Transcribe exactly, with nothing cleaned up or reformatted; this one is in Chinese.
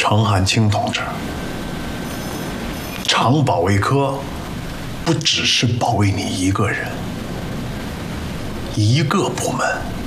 程汉卿同志，长保卫科不只是保卫你一个人、一个部门。